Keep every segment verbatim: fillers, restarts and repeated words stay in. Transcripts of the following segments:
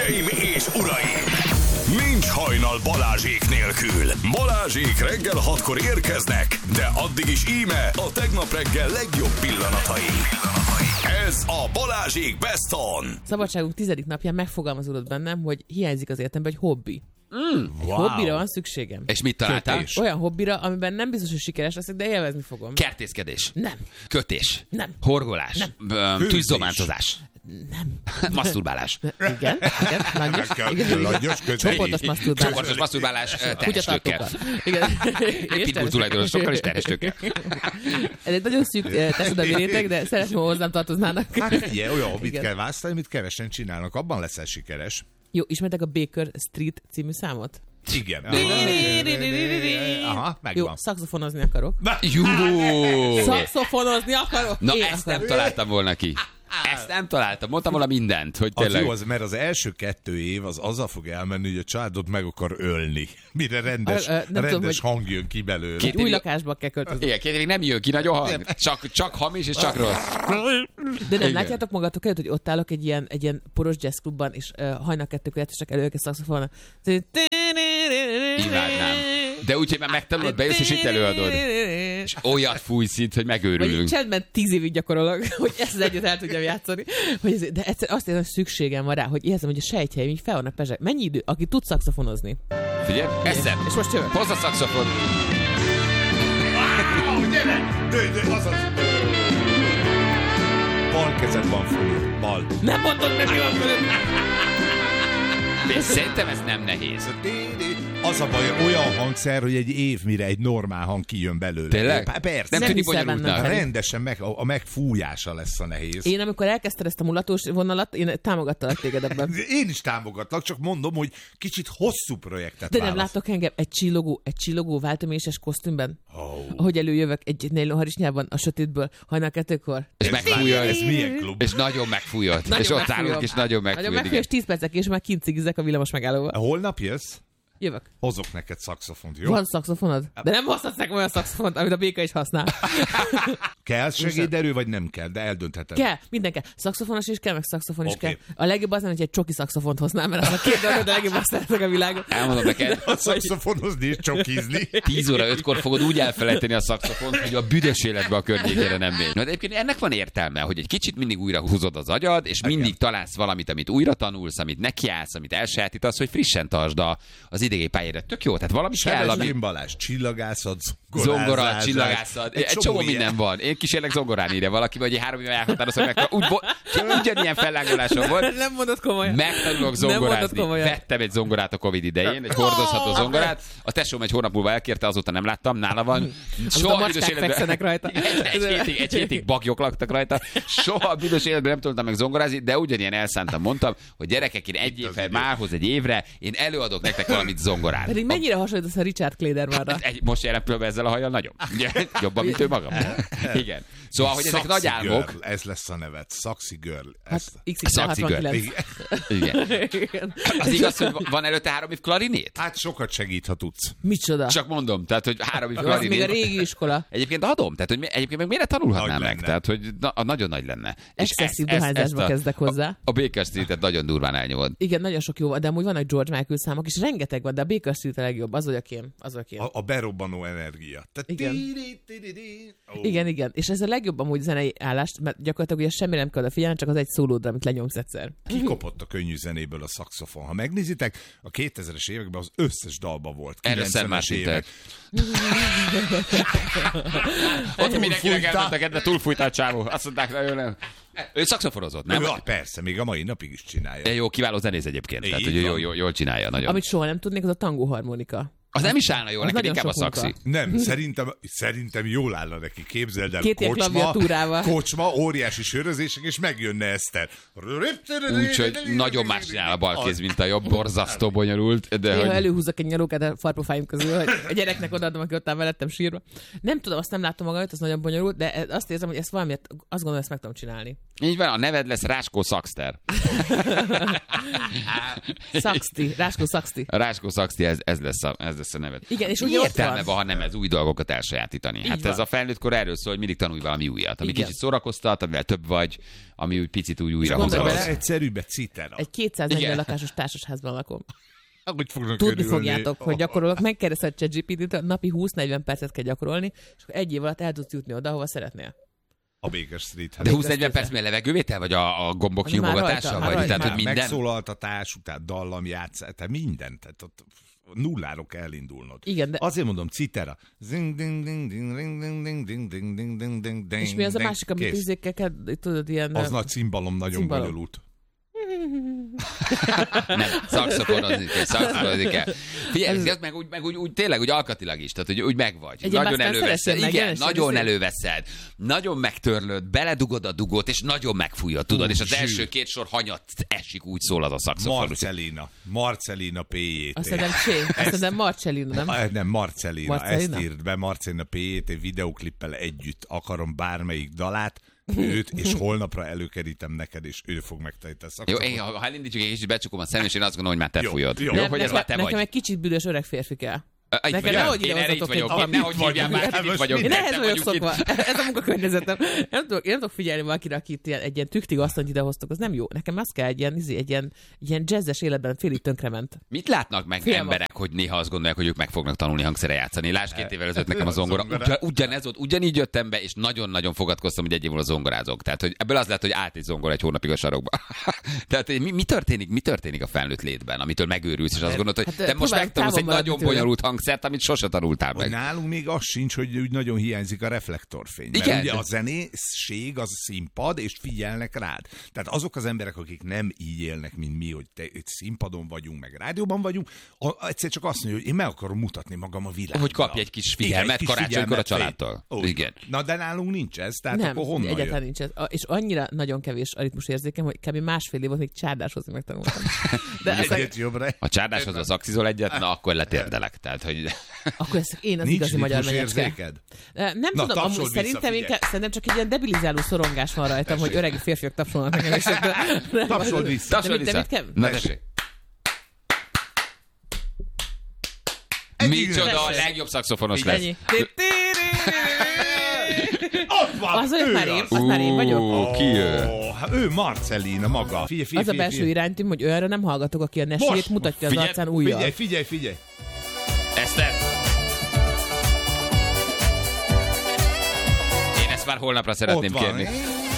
Hölgyeim és uraim! Nincs hajnal Balázsék nélkül. Balázsék reggel hatkor érkeznek, de addig is íme a tegnap reggel legjobb pillanatai. Ez a Balázsék Best On. Szabadságunk tizedik napján megfogalmazódott bennem, hogy hiányzik az életemben egy hobbi. Mm, egy wow. hobbira van szükségem. És mit találtál? Kötés. Olyan hobbira, amiben nem biztos, hogy sikeres leszek, de élvezni fogom. Kertészkedés. Nem. Kötés. Nem. Horgolás. Nem. Tűzdománcozás. Nem. Masturbálás. Igen, igen, langyos. Igen, langyos, csoportos masturbálás. Csoportos masturbálás terhestőkkel. Igen. Pitbull tulajdonosokkal és terhestőkkel. Ez egy nagyon szűk társadalmi réteg, de szeretném, ha hozzám tartoznának. Hát figyelj, olyan hobbit kell választani, amit kevesen csinálnak, abban leszel sikeres. Jó, ismertek a Baker Street című számot? Igen. Aha, megvan. Jó, szaxofonozni akarok. Jó! Szaxofonozni akarok? Na, ezt nem találtam volna ki. Ezt nem találtam. Mondtam volna mindent, hogy tényleg... Az jó, az, mert az első kettő év az azzal fog elmenni, hogy a családod meg akar ölni. Mire rendes, a, a, rendes tudom, hang jön ki belőle. Két új lakásba kell költözni. Igen, két évig nem jön ki nagyon hang. Csak, csak hamis és csak rossz. De nem igen. Látjátok magatok előtt, hogy ott állok egy ilyen, egy ilyen poros jazzklubban, és uh, hajnal kettőkor csak elők egy szaxofonon. Imádnám. De úgy, hogy már megtanulod, bejössz és itt előadod. És olyat fújsz itt, hogy megőrülünk. Vagy csendben tíz évig gyakorolok, hogy ezt az egyet el tudjam játszani. Hogy ez, de egyszer azt érzem, hogy szükségem van rá, hogy érzem, hogy a sejtjeim így fel vannak pezsek. Mennyi idő? Aki tud szaxofonozni. Figyelj, eszem. És most jövök. Hozz a szaxofon. Wow, gyere! Dőj, dőj, azaz! Bal kezed van fölül. Bal. Nem mondod meg, mi van fölül! Szerintem ez nem nehéz. Az a baj, olyan hangszer, hogy egy év mire egy normál hang kijön belőle. Tényleg? Persze. Nem tűnik bonyolultnak. Rendesen meg, a, a megfújása lesz a nehéz. Én amikor elkezdted ezt a mulatós vonalat, én támogattalak téged ebben. Én is támogatlak, csak mondom, hogy kicsit hosszú projektet De válasz. nem látok engem egy csillogó, egy csillogó váltoméses kosztümben, oh. ahogy előjövök egy nylonharisnyában a sötétből, hajnal kettőkor. És megfújod. Ez milyen klub? És nagyon megfújod. Nagyon és ott állunk, és nagyon megfújod. Nagyon megfújod, és tíz percek, és már kint cigizek a villamos megállóval. Holnap jössz? Jövök. Hozok neked szaxofont, jó? Van szaxofonod? De nem hozhatsz nekem olyan szaxofont, amit a béka is használ. Kell segéderő, vagy nem kell, de eldöntheted. Kell, minden kell. Szaxofonos is kell, meg szaxofon is okay. kell. A legjobb az lenne, hogy egy csoki szaxofont hoznám, mert az a két dolog, de a legjobb azt szeretek a világon. Elmondom neked. A szaxofonozni és csokizni. tíz óra ötkor fogod úgy elfelejteni a szaxofont, hogy a büdös életbe a környékére nem mégy. Na, de egyébként ennek van értelme, hogy egy kicsit mindig újra húzod az agyad, és mindig igen. találsz valamit, amit újra tanulsz, amit nekiállsz, amit elsajátítasz, hogy frissen tartsd az idegi pályára. Tök jó, tehát valami kell, ami... Balázs, csillagászat, zongora, csillagászat, egy, egy csomó minden van. Én kísérlek zongorán ide valaki, vagy egy három éve elhatározom meg. Úgy, ugyanilyen fellágolásom volt. Nem mondod komolyan. Megtanulok zongorázni. Vettem egy zongorát a Covid idején, egy hordozható zongorát. A tesóm egy hónap múlva elkérte, azóta nem láttam, nála van. Soha büdös életben... rajta. Egy, egy, hétig, egy hétig bagyok laktak rajta. Soha büdös életben nem tudtam meg zongorázni, de ugyanilyen elszántam, mondtam, hogy gyerekek, én egy évvel, márhoz egy évre, én előadok nektek valamit zongorán. Pedig mennyire hasonlítasz a Richard Kledermanra? Egy, most jelen például ezzel a hajjal nagyon. Jobban, mint ő magam. Igen. Szóval, hogy ezek nagy álmok. Ez lesz a neved. Sexy Girl. Hát, Sexy Girl. Igen. Az igaz, hogy van előtte három év klarinét? Hát sokat segít, ha tudsz. Micsoda? Csak mondom, tehát, hogy három év az klarinét. még a régi iskola. Egyébként adom, tehát, hogy egyébként meg miért tanulhatnám meg? Tehát, hogy na, nagyon nagy lenne. Excesszív dohányzásba kezdek hozzá. A, a Baker Street-et nagyon durván elnyomod. Igen, nagyon sok jó, de amúgy vannak George Michael számok, és rengeteg van, de a Baker Street a legjobb, az vagyok én. Az vagyok én. A, a berobbanó energia. Igen. Oh. igen, igen. És ez a legjobb amúgy zenei állást, mert gyakorlatilag ugye semmi nem kell odafigyelni, csak az egy szólódra, amit lenyomsz egyszer. Kikopott a könnyű zenéből a szaxofon. Ha megnézitek, a kétezres években az összes dalba volt. kilencvenes évek. Ott mindenkinek elmentek, de túlfújt a csávó. Azt mondták, hogy nem. Ő szaxofonozott, nem? Ja, persze, még a mai napig is csinálja. De jó, kiváló zenész egyébként. Tehát, hogy jó, jó, jól csinálja nagyon. Amit soha nem tudnék, az a tangó harmonika. Az nem is állna jól, neked inkább a szaxi. Nem, szerintem, szerintem jól állna neki. Képzeld el, Két kocsma, kocsma, óriási sörözések, és megjönne Eszter. Úgyhogy nagyon más csinál a balkéz, mint a jobb, borzasztó bonyolult. De én, hogy... ha előhúzok egy nyalókát a farpofáim közül, hogy a gyereknek odaadom, aki ott áll velettem sírva. Nem tudom, azt nem látom magam, ez nagyon bonyolult, de azt érzem, hogy ezt valamiért, azt gondolom, ezt meg tudom csinálni. Így van, a neved lesz Ráskó Szaxter. Szaxti, Ráskó Szaxti. Ráskó Szaxti, ez, ez lesz a, ez lesz lesz a neved. Igen, és mi ugye ott értelme van. van, ha nem ez új dolgokat elsajátítani? Hát van. ez a felnőttkor erről szól, hogy mindig tanulj valami újat, ami Igen. kicsit szórakoztat, amivel több vagy, ami úgy picit úgy újra gondolj hozol. bele- Egyszerűbb, citera. Egy kétszáznegyven Igen. lakásos társasházban lakom. Hogy fognak Tudni örülni? fogjátok, hogy gyakorolok. Megkérdezted ChatGPT-t, napi húsz-negyven percet kell gyakorolni, és akkor egy év alatt el tudsz jutni oda, ahova szeretnél. A Baker Street. De húsz-negyven perc mi a levegővétel, vagy a, a gombok Ami már nyomogatása? rajta, Vagy már tehát, rajta. hogy minden? Megszólaltatás, után dallam játszás, tehát minden. Tehát ott nulláról kell elindulnod. Igen, de... Azért mondom, citera. Zing, ding, ding, ding, ding, ding, ding, ding, ding, ding, ding, ding, ding, És mi az a ding. másik, amit Kész. izékkel kell, tudod, ilyen... Az nagy cimbalom nagyon Cimbalom. bonyolult. Nem, szaxofonozni kell, szaxofonozni kell. Figyelj, ez meg, úgy, meg úgy, úgy, tényleg úgy alkatilag is, tehát hogy úgy megvagy. Egy Nagyon ilyen előveszed. szeressed meg, Igen, jelensen nagyon izé. előveszed. Nagyon megtörlöd, beledugod a dugót, és nagyon megfújod, tudod, Ú, és az zsű. első két sor hanyat esik, úgy szól az a szaxofon. Marcelina. Marcelina pé jé té. Azt hiszem Csé, azt hiszem Marcellino, nem? Ah, Nem, Marcelina. Marcelina? Ezt írt be, Marcelina pé jé té videóklippel együtt akarom bármelyik dalát, őt, és holnapra előkerítem neked, és ő fog megtanítani a Jó, szakszofont. én, ha elindítjuk egy kicsit, becsukom a szemem, és én azt gondolom, hogy már te Jó, fújod. jó. Jó, Nem, hogy ez nekem, már te nekem vagy. egy kicsit büdös öreg férfi kell. Itt Nekem vagyok. nehogy Én erre itt idehozzatok egy vagyok. valamit. Nehogy hívjál már, Hát itt most vagyok. Én de ehhez te vagyok vagyunk szokva. itt. Ez a munkakörnyezetem. Nem tudok, én nem tudok figyelni valakire, akit ilyen, egy ilyen tüktig asszonyt idehoztok, az nem jó. Nekem az kell egy ilyen, izé, egy ilyen, egy ilyen jazzes életben félig tönkrement. Mit látnak meg Fél emberek, hogy néha azt gondolják, hogy ők meg fognak tanulni hangszere játszani? Lásd, két évvel ezelőtt nekem a zongora. Zongora. Ugyan, ugyanez volt, ugyanígy jöttem be, és nagyon-nagyon fogadkoztam, hogy egy év múlva zongorázok. Tehát, hogy ebből az lett, hogy állt egy zongora egy hónapig a sarokba. Tehát, hogy mi, mi, történik, mi történik a felnőtt létben, amitől megőrülsz, és azt gondolod, hogy Hát, te most próbálj megtanulsz egy távol maradni nagyon tőle. bonyolult hangszert, amit sose tanultál Hogy meg. nálunk még az sincs, hogy úgy nagyon hiányzik a reflektorfény. Mert Igen. ugye a zenészség az színpad, és figyelnek rád. Tehát azok az emberek, akik nem így élnek, mint mi, hogy te, itt színpadon vagyunk, meg rádióban vagyunk, a, egyszer csak azt mondja, hogy én meg akarom mutatni magam a világban. Hogy kapj egy kis figyelmet karácsonykor a családtól. Ó, Igen. Na de nálunk nincs ez, tehát Nem, akkor honnan egyáltalán jön? nincs ez. A- És annyira nagyon kevés a ritmusérzékem, hogy kb. Másfél év volt, még csárdáshozni megtanultam. De aztán, Egyet jobbra. Ha csárdáshoz a szakszizol egyet, na akkor letérdelek. Tehát, hogy akkor ez én az Nincs igazi magyar menyecske. ritmusérzéked? Nem Na, tudom, amúgy tapsold szerintem vissza, inkább, szerintem csak egy ilyen debilizáló szorongás van rajtam, hogy öregi férfiak tapsolnak nekem. És akkor- Tapsold vissza. Tapsolj De mit- vissza. de mit kell? Na tessék. Micsoda a legjobb szaxofonos lesz. Ennyi. Ott van! Az olyan ő már én, az. az már én vagyok. Ó, ki ő? Ó, hát ő Marcelina maga. Figyelj, figyelj, Az a belső figyelj, iránytím, hogy olyanra nem hallgatok, aki a nesét Most! mutatja az Figyelj, arcán ujjal. Figyelj, figyelj, figyelj. Eszter! Én ezt már holnapra szeretném Ott van. kérni.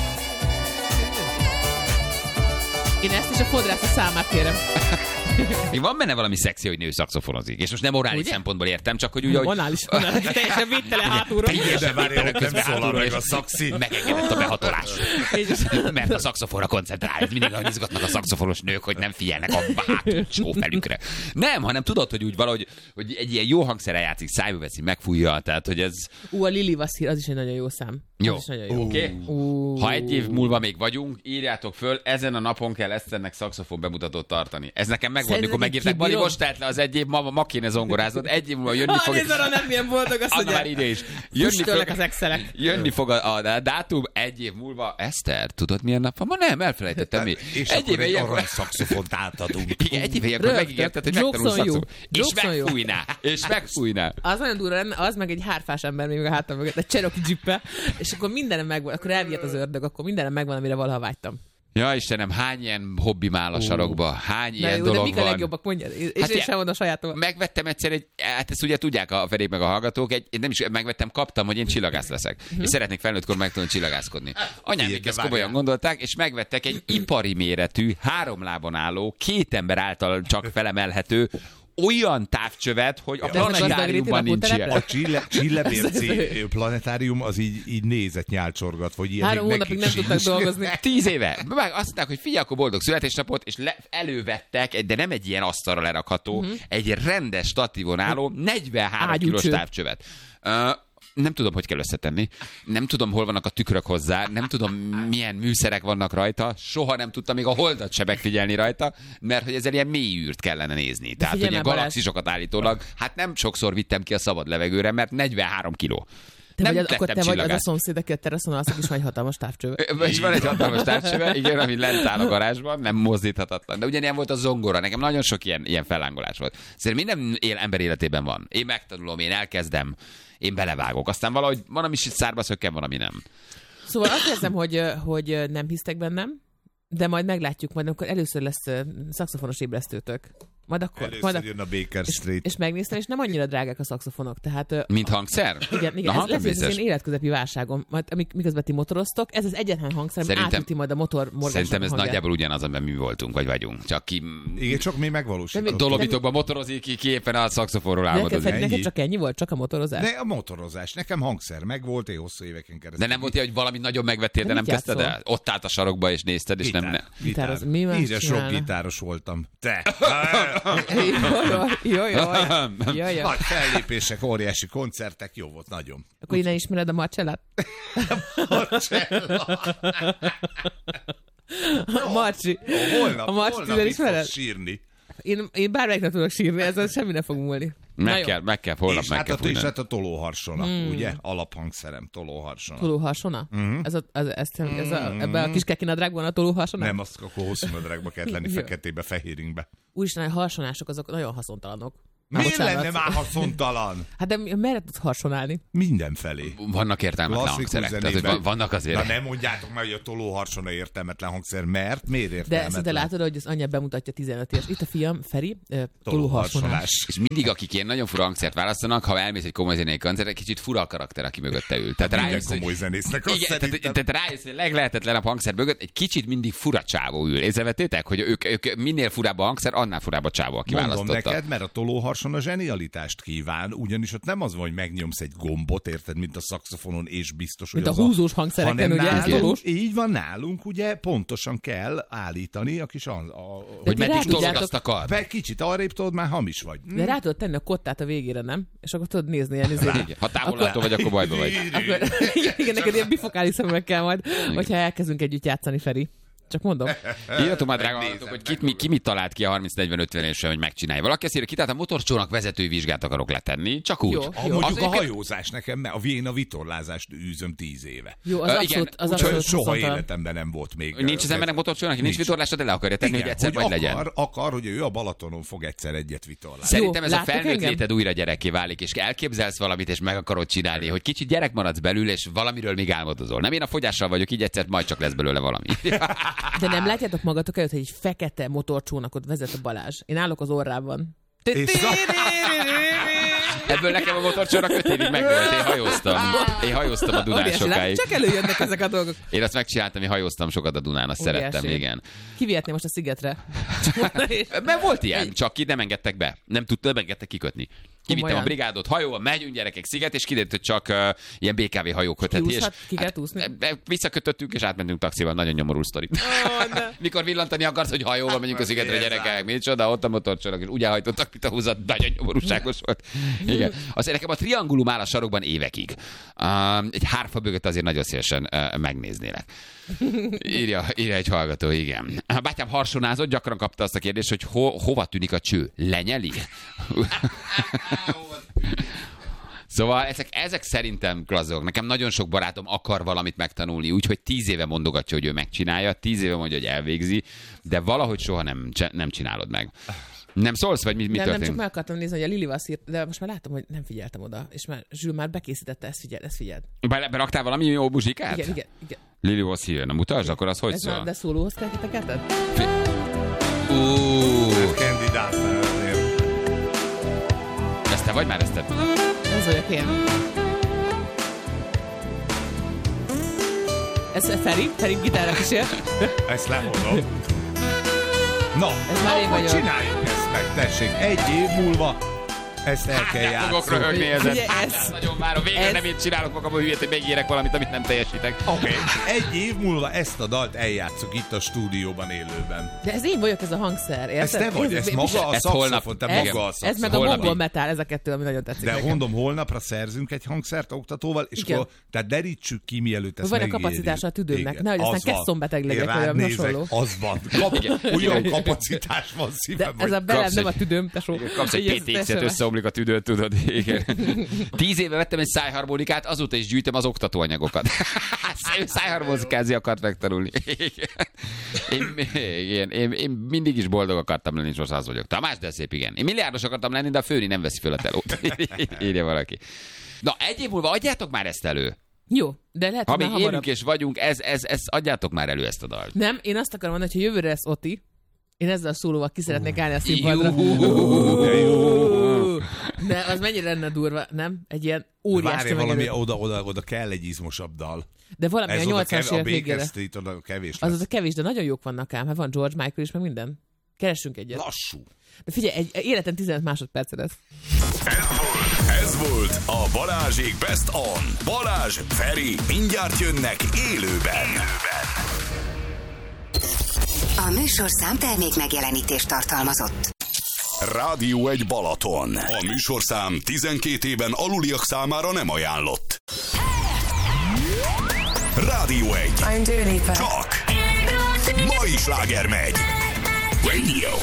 Én ezt is a fodrász a számát kérem. Még van benne valami szexi, hogy nő szaxofonozik. És most nem orális Ugye? szempontból értem, csak hogy ugye, hogy... Vonális, vonális, teljesen védtele hátulról. De várj, Éppen ott nem közben szólal hátulról meg is a szakszín. Megengedett a behatolás. És- Mert a szaxofonra koncentrál. Ez mindig nagyon izgatnak a szaxofonos nők, hogy nem figyelnek a hátul csófelükre. Nem, hanem tudod, hogy úgy valahogy, hogy egy ilyen jó hangszerrel játszik, szájba veszi, megfújja, tehát hogy ez... Ú, a Lili Vasszír, az is egy nagyon jó szám. Jó. Az is nagyon jó. Oké? Ú. Ha egy év múlva még vagyunk, írjátok föl, ezen a napon kell Eszternek szaxofon bemutatót tartani. Ez nekem megvan, Szerinted mikor én megírták, Bali, kibírom? most telt le az egy év, ma, ma kéne zongoráznod, egy év múlva jönni Ha, fog. nézd arra, nem milyen boldog, azt Anna már mondja. ide is. Jönni Füstölnek fog, az excelek. jönni fog a, a dátum egy év múlva. Eszter, tudod milyen nap van? Ma nem, elfelejtettem mi. És Egy akkor éve egy ilyenkor... arany szakszofont átadunk. Igen, egy éve ilyenkor Rögtön. megígérted, hogy Jokes megtanulsz on you. szakszofon. És Jokes on you. megfújná. És megfújná. Az nagyon durva lenne, az meg egy hárfás ember még a hátam mögött, egy Cherokee Jeep-e, és akkor mindenem megvan, akkor elvihet az ördög, akkor mindenem megvan, amire valaha vágytam. Ja, Istenem, hány ilyen hobbim áll a sarokba? Hány Na ilyen jó, de dolog mik a van? legjobbak, mondjad. És Hát én ilyen- sem mondom a sajátom. Megvettem egyszer egy, hát ezt ugye tudják a Ferék meg a hallgatók, egy, én nem is megvettem, kaptam, hogy én csillagász leszek. Mhm. És szeretnék felnőttkor megtanulni csillagászkodni. Anyám Figyelj, még de ezt várjál. komolyan gondolták, és megvettek egy ipari méretű, három lábon álló, két ember által csak felemelhető, olyan távcsövet, hogy a De ez meg planetáriumban az nincs ilyen. A Csille, Csillebérci planetárium az így, így nézett nyálcsorgat, hogy ilyen Három még hónapig nekik nem tudtak sincs. dolgozni. Tíz éve. Meg azt mondták, hogy figyelj, akkor boldog születésnapot, és le, elővettek, egy- de nem egy ilyen asztalra lerakható, uh-huh. egy rendes statívon álló negyvenhárom Ágyúcső. kilós távcsövet. Uh, nem tudom, hogy kell összetenni. Nem tudom, hol vannak a tükrök hozzá. Nem tudom, milyen műszerek vannak rajta. Soha nem tudtam még a holdat se megfigyelni rajta, mert hogy ezzel ilyen mély űrt kellene nézni. Tehát, figyelj hogy a már, Balázs. galaxisokat állítólag, hát nem sokszor vittem ki a szabad levegőre, mert negyvenhárom kiló. Te nem vagy, az, akkor lettem te vagy az a csillagász. szomszéd, aki a teraszon alszik, és van egy hatalmas távcsőve. És van egy hatalmas távcsöve, igen, ami lent áll a garázsban, nem mozdíthatatlan. De ugyanilyen volt a zongora, nekem nagyon sok ilyen, ilyen fellángolás volt. Szerintem minden él, ember életében van. Én megtanulom, én elkezdem, én belevágok. Aztán valahogy van, ami szárba szökken, van, ami nem. Szóval azt érzem, hogy, hogy nem hisztek bennem, de majd meglátjuk, majd amikor először lesz ö, szaxofonos ébresztőtök. Majd akkor. Először Majd a... jön a Baker és, Street. és megnéztem, és nem annyira drágák a szaxofonok. Tehát, ö, Mint hangszer? igen, igen Aha, ez lesz biztos. az én életközepi válságom. Majd amik- miközben ti motoroztok, ez az egyetlen hangszer, ami Szerintem- átüti majd a motor morgásnak Szerintem ez hangját. nagyjából ugyanaz, amiben mi voltunk, vagy vagyunk. Csak ki Igen, csak mi megvalósítottuk. Dolomítokban motorozik, ki, ki éppen a szaxofonról Neked, álmodozik. neked, neked ennyi. csak ennyi volt? Csak a motorozás? De a motorozás. Nekem hangszer meg volt, én hosszú éveken keresztül. De nem volt ilyen, hogy valami nagyon megvettél, de De nem mit kezdted játszol? el? Ott állt a sarokba, és nézted, és nem... nem. Gitároz- mi más Én is sok csinálna? gitáros voltam. Te! Jó, jó, jó, jó, jó, jó. Nagy fellépések, óriási koncertek, jó volt, nagyon. Akkor innen ismered a Marcellát? A Marcsi. Holnap, A Marcsi, holnap tudod, itt ismered? fogsz sírni. Én, én bármelyiknek tudok sírni, ezzel semmi nem fog múlni. Na Meg jó. kell, meg kell, holnap És meg hát, kell a, és fújni. hát a tolóharsona, Hmm. ugye? Alaphangszerem, tolóharsona. Tolóharsona? Uh-huh. Ez a, ez, ezt, ez a, ebben a kis kekinadrágban a tolóharsona? Nem, azt akkor hosszú nadrágba kellett lenni, Jó. feketébe, fehéringbe. Úristen, a harsonások azok nagyon haszontalanok. Miért Bocsánat. lenne már haszontalan? Hát de mi- merre tudsz harsonálni? Mindenfelé. Vannak értelmetlen Klasszikus hangszerek. Tehát, hogy zenében. van- vannak azért... Na nem mondjátok már, hogy a tolóharsona értelmetlen hangszer, mert miért De értelmetlen? szinte látod, hogy az anyja bemutatja tizenöt éves. Itt a fiam, Feri, ö, tolóharsonás. Tolóharsonás. És mindig, akik ilyen nagyon fura hangszert választanak, ha elmész egy komoly zenei koncertre, kicsit fura a karakter, aki mögötte ül. Tehát Minden rájössz, hogy... komoly zenésznek azt Igen, tehát, szerintem. tehát rájössz, hogy leglehetetlenebb hangszer mögött egy kicsit mindig fura csávó ül. Észrevettétek, hogy ők, ők minél furább a hangszer, annál furább a csávó, aki Mondom választotta. neked, mert a tolóharsona zsenialitást kíván, ugyanis ott nem az van, hogy megnyomsz egy gombot, érted, mint a szaxofonon, és biztos, Mint hogy a az húzós hangszereken, hanem ugye, ez nálunk, valós? így van nálunk, ugye pontosan kell állítani a kis a, a, Hogy ti rá meddig tolog tudjátok- azt a kar. be kicsit arrébb tudod, már hamis vagy. De rá tudod tenni a kottát a végére, nem? És akkor tudod nézni ilyen izé. Igen. Ha távolattól vagy, akkor bajba vagy. Akkor, igen, igen, neked ilyen bifokális szemek kell majd, hogyha elkezdünk együtt játszani, Feri. Csak mondom. Írjatok már, drága Megnézem, hallgatók, hogy kit, mi, ki mit talált ki a harminc negyven ötven évesen, hogy megcsinálja. Valaki azt írja, ki, tehát a motorcsónak vezetői vizsgát akarok letenni, csak úgy. Jó. A, mondjuk Az a egyébként- hajózás nekem, mert a Viena vitorlázást űzöm tíz éve. Jó, az Ö, abszolút, igen, az úgyhogy Soha, abszolút soha haszontalan. életemben nem volt még. Nincs az embernek motorcsónak, nincs, nincs vitorlása, de le akarja tenni, Igen, hogy egyszer majd akar, legyen. akar, hogy ő a Balatonon fog egyszer egyet vitorlázni. Szerintem ez a láttok felnőtt engem? léted újra gyerekké válik, és elképzelsz valamit, és meg akarod csinálni, hogy kicsit gyerek maradsz belül, és valamiről még álmodozol. Nem, én a fogyással vagyok, így egyszer majd csak lesz belőle valami. De nem látjátok magatok előtt, hogy egy fekete motorcsónakot vezet a Balázs. Én állok az orrában. És Ebből nekem a motorcsónak öt évig megvolt, én hajóztam. Én hajóztam a Dunán Óriási, lát- sokáig. csak előjönnek ezek a dolgok. Én azt megcsináltam, én hajóztam sokat a Dunán, azt Óriási. szerettem, igen. Kivihetném most a szigetre. Mert volt ilyen, csak ki nem engedtek be. Nem tudta, nem engedtek kikötni. Kivittem Komolyan? a brigádot hajóval, megyünk gyerekek sziget, és kiderült, hogy csak uh, ilyen bé ká vé hajók kötheti. És Kiúszhat- ki kell úszni? e- visszakötöttünk, és átmentünk taxival. Nagyon nyomorú sztori. Mikor villantani akarsz, hogy hajóval megyünk a szigetre, gyerekek, micsoda, ott a motorcsónak, és úgy elhajtottak, mint a húzat, nagyon nyomorúságos volt. Igen. Azért nekem a triangulum áll a sarokban évekig. Um, egy hárfa bögöt azért nagyon szívesen uh, megnéznélek. Írja, írja egy hallgató, igen. A bátyám harsonázott, gyakran kapta azt a kérdést, hogy ho, hova tűnik a cső? Lenyeli? Szóval ezek, ezek szerintem klasszok. Nekem nagyon sok barátom akar valamit megtanulni, úgyhogy tíz éve mondogatja, hogy ő megcsinálja, tíz éve mondja, hogy elvégzi, de valahogy soha nem, nem csinálod meg. Nem szólsz, vagy mi, mi nem, nem, történik? csak meg akartam nézni, hogy a Lili azt írt, de most már látom, hogy nem figyeltem oda. És már Zsül már bekészítette, ezt figyeld, ezt figyeld. Be, beraktál valami jó muzsikát? Igen, igen, igen. Lili was here. Na mutasd, akkor az hogy Ez már, szól? de szólóhoz kell kiteketed? Úúúú, Kandidát azért. ezt te vagy már ezt te? Ez vagyok én. Ez Feri, Feri gitárra kísér. Ezt lehonom. Na, Ez már én akkor vagyok. csináljuk ezt meg, tessék. Egy év múlva ezt el kell Nem fogok játszani. röhögni ezen. Ugye Hát, ez- nagyon várom. Végre ez- nem én csinálok magam a hülyét, hogy megírek valamit, amit nem teljesítek. Oké, okay. Egy év múlva ezt a dalt eljátszuk itt a stúdióban élőben. De ez én vagyok, ez a hangszer, érted? Ez te vagy, Ez- ez maga a Ezt holnap- szaxofon, te ez, maga a ez szaxofon. meg a Holnap mongol így. metal, ez a kettő, ami nagyon tetszik De nekem. mondom, holnapra szerzünk egy hangszert oktatóval, és Igen. akkor, tehát derítsük ki, mielőtt ezt Hogy van-e megírjuk. kapacitása a tüdőmnek? Igen, Nehogy aztán az van. kesszonbeteg legyek, Én vagy rád valami nézek, hasonló. az van. Kap, olyan kapacitás van De szívem, ez hogy a belem kapsz nem a egy- tüdőm, tesó. Kapsz egy Így ez pé té iksz-et teljesen- össze leromlik a tüdőt, tudod. Igen. Tíz éve vettem egy szájharmonikát, azóta is gyűjtöm az oktatóanyagokat. Szájharmonikázni akart megtanulni. Én, igen, én, én mindig is boldog akartam lenni, és most az vagyok. Tamás, de szép, igen. Én milliárdos akartam lenni, de a főni nem veszi föl a telót. Írja valaki. Na, egy év múlva adjátok már ezt elő. Jó, de lehet, ha hogy még hamarabb. élünk és vagyunk, ez, ez, ez, adjátok már elő ezt a dalt. Nem, én azt akarom mondani, hogy ha jövőre lesz Oti, én ezzel a szólóval ki szeretnék állni a színpadra. De az mennyire lenne durva, nem? Egy ilyen óriás Várj, valami tömegedő. oda, oda, oda kell egy izmosabb dal. De valami Ez a oda nyolcvanas kev- a évek végére. Baker Street oda kevés Az lesz. az a kevés, de nagyon jók vannak ám. Hát van George Michael is, meg minden. Keressünk egyet. Lassú. De figyelj, egy életen tizenöt másodperce lesz. Ez volt, ez volt a Balázsék Best On. Balázs, Feri, mindjárt jönnek élőben. A műsorszám termék megjelenítést tartalmazott. Rádió egy Balaton. A műsorszám tizenkét éven aluliak számára nem ajánlott. Rádió egy. I'm Dua Lipa. Csak mai sláger megy. Radio